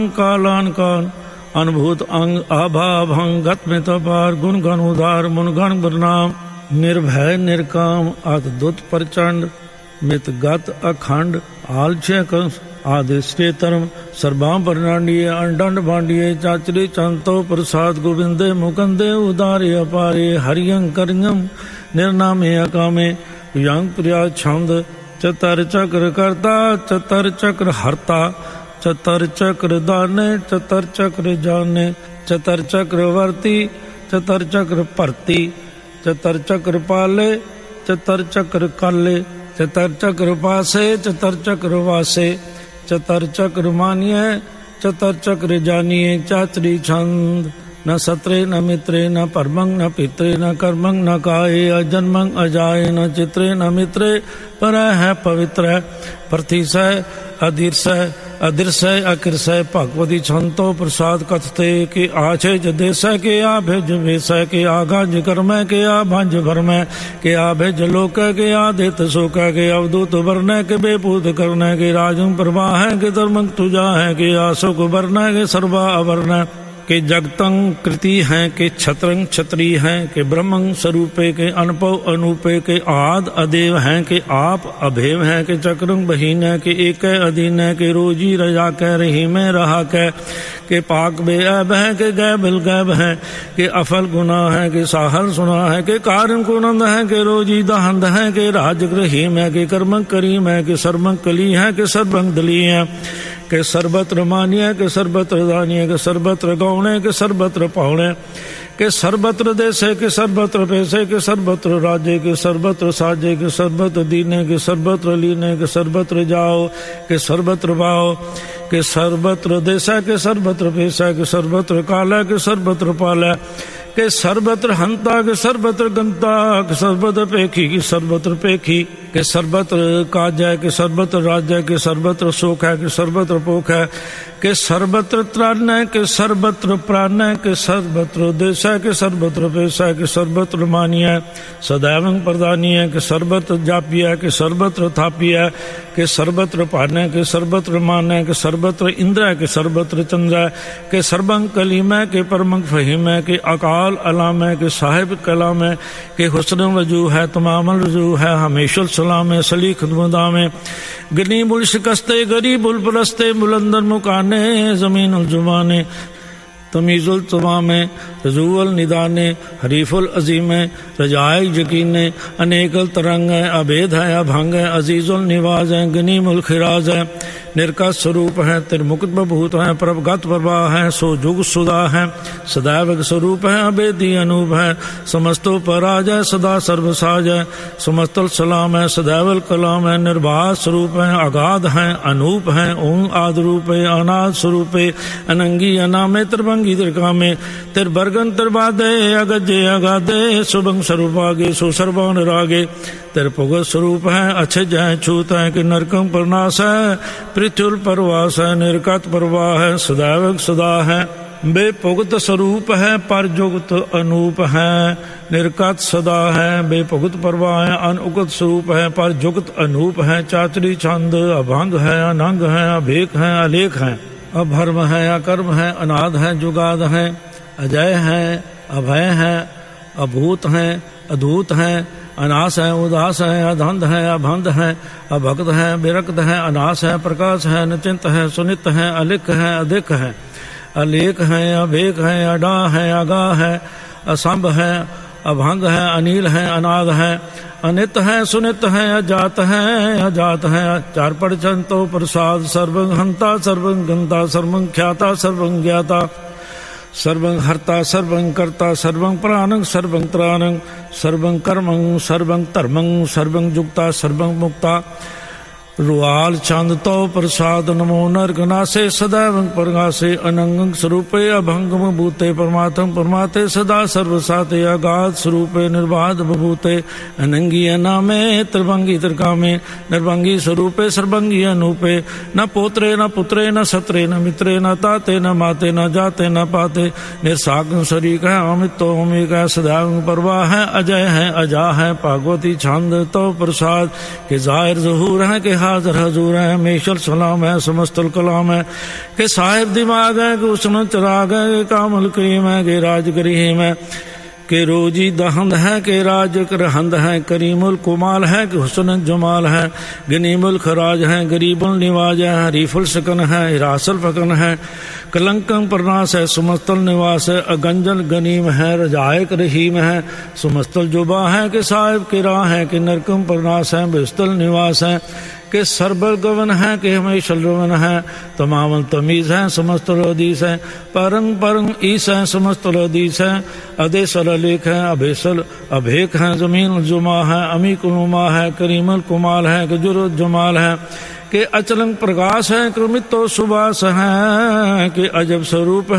कालान कान अनुभूत अंग आभा भंग गत में तपार गुण गण उदार मुन गण बरनाम निर्भय निर्काम अद्भुत प्रचंड मित गत अखंड आलछय कंस आदिश्य धर्म सर्वाम प्रणांडिये अंडंड बांडिये चाचरी चंतो प्रसाद गोविंदे मुकंदे उदारे अपारे हरियं करियं निर्नामे अकामे यंग प्रिया छंद चतर चक्र करता चतर चक्र हरता चतर चक्र दाने चतर चक्र जाने चतर चक्रवर्ती चतर चक्र भरती चतर चक्र पाले चतर चक्र काले चतर चक्र पासे चतर चक्र वासे चतर चक्र मानिए चतर चक्र जानिए चाचरी छंद न सत्रे न मित्रे न परमंग न पित्रे न कर्मंग न काये अजन्मंग अजाये न चित्रे न मित्रे पर है पवित्र प्रतिशय अधीर्षय अदृश्य अकृषय भगवती छंतो प्रसाद कथते के आछे जदेशय के आ भेज वेशय के आगा ज कर्म के आ भंज भरम के आ भेज लोक के आदित शोक के अवधूत वर्ण के बेपूत कर्ण के राजं प्रवाह के धर्म तुजा है के आशोक वर्ण के सर्वा अवर्ण के जगतंग कृति हैं के छत्रंग छत्री हैं के ब्रह्मंग स्वरूपे के अनपव अनूपे के आद अदेव हैं के आप अभेव हैं के चक्रंग बहीन है के एक अधीन है के रोजी रजा कह रही में रहा कह के पाक बे अब है के गै बिल गैब है के अफल गुना है के साहल सुना है के कारण कुनंद है के रोजी दहंद है के राजग्रहीम है के कर्मंग करीम है के सर्वंग कली है के सर्वंग दली है के सर्वत्र मानिय के सर्वत्र दानिय के सर्वत्र गौणे के सर्वत्र पावणे के सर्वत्र देशे के सर्वत्र पैसे के सर्वत्र राज्य के सर्वत्र साजे के सर्वत्र दीने के सर्वत्र लीने के सर्वत्र जाओ के सर्वत्र भाओ के सर्वत्र देशा के सर्वत्र पैसा के सर्वत्र काला के सर्वत्र पाला के सर्वत्र हंता के सर्वत्र गंता के सर्वत्र पेखी की सर्वत्र पेखी के सर्वत्र काज है के सर्वत्र राज्य के सर्वत्र शोक है के सर्वत्र पोख है के सर्वत्र त्राण है के सर्वत्र प्राण है के सर्वत्र देश है के सर्वत्र पैसा है के सर्वत्र मानी है सदैव प्रदानी है के सर्वत्र जापी है के सर्वत्र थापी है के सर्वत्र पान है के सर्वत्र मान है के सर्वत्र इंद्र है के सर्वत्र चंद्र है के सर्वंग कलीम है के परमंग फहीम है के अकाल अलाम है के साहिब कलाम है के हुस्न वजू है तमामल रजू है हमेशा सलाम है सली खुदमुदा में गनी बुल शिकस्ते गरीब बुल परस्ते बुलंदर मुकाने जमीन उल जुबाने तमीजुल तमामे रजूअल निदाने हरीफुल अजीम रजाए यकीने अनेकल तरंग है अभेद है अभंग है अजीजुल निवाज है गनीमुल खिराज है निर्का स्वरूप है तिरमुक्त बभूत है प्रभगत प्रभा है सो जुग सुदा है सदैव स्वरूप है अभेदी अनूप है समस्तो पराज है सदा सर्वसाज है समस्तल सलाम है सदैवल कलाम है निर्वाह स्वरूप है अगाध है अनूप है ओं आदि रूप है अनाद स्वरूप है अनंगी अनामे त्रिभंगी त्रिकामे तिरबर्गन तिरबादे अगजे अगाधे सुभंग स्वरूपागे सुसर्वान रागे तिरपुगत स्वरूप है अच्छे जय छूत है कि नरकम प्रनाश है पृथ्वी परवास है निर्कत प्रवाह है सदैव सदा है बेपुगत स्वरूप है पर जुगत अनूप है निर्कत सदा है बेपुगत प्रवाह है अनुगत स्वरूप है पर जुगत अनूप है चाचरी छंद अभंग है अनंग है अभेक है अलेख है अभर्म है अकर्म है अनाद है जुगाद है अजय है अभय है अभूत है अधूत है अनास है उदास है अधंध है अभंध है अभक्त है विरक्त है अनास है प्रकाश है निचिंत है सुनित है अलिख है अधिक है अलेख है अभेक है अडा है अगा है असंभ है अभंग है अनिल है अनाद है अनित है सुनित है अजात है चार परचंतो प्रसाद सर्वं हंता सर्वं गंता सर्वं ख्याता सर्वं ज्ञाता सर्वं हर्ता सर्वं कर्ता सर्वं प्राणं सर्वं त्राणं सर्वं कर्मं सर्वं धर्मं सर्वं जुक्ता सर्वं मुक्ता रुआल चांद तो प्रसाद नमो नरगनासे सदैव परगासे अनंग स्वरूपे अभंगम भूते परमात्म परमाते सदा सर्वसाते अगाध स्वरूपे निर्बाध बभूते अनंगी अनामे त्रिभंगी त्रिकामे निर्भंगी स्वरूपे सर्वंगी अनूपे न पोत्रे न पुत्रे न सत्रे न मित्रे न ताते न माते न जाते न पाते निर्साग शरीक है अमितो अमिक है सदैव परवाह है अजय है अजा है भागवती छंद तो प्रसाद के जाहिर जहूर है के हाजर हजूर है, मेशल सलाम है, समस्तल कलाम है, के साहिब दिमाग है, कि उसने चिराग है, के कामल करीम है, के राज करीम है, के रोजी दहंद है, के राज करहंद है, करीमुल कुमाल है, कि हुस्न जमाल है, गनीमुल खराज है, गरीबुल निवाज है, हरीफुल सकन है, हिरासल फकन है, कलंकम प्रनाश है, सुमस्तल निवास है, अगंजल गनीम है, रजायक रहीम है, सुमस्तल जुबा है, कि साहिब के राह है, कि नरकम प्रनाश है, बेस्तल निवास है, के सरबर गवन है, कि हमेशा रवन है, तमाम तमीज़ है, समस्त हदीस है, परंग परंग ईस है, समस्त हदीस है, अदेसल अलेख है, अभेसल अभेक है, ज़मीन जुमा है, अमी कुनुमा है, करीमल कुमाल है, कि जुरुद जमाल है, कि अचलंग प्रकाश है, क्रमितो सुबास है, कि अजब स्वरूप